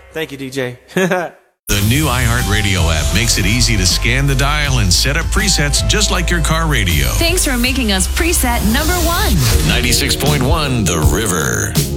Thank you, DJ. The new iHeartRadio app makes it easy to scan the dial and set up presets just like your car radio. Thanks for making us preset number 1. 96.1 The River.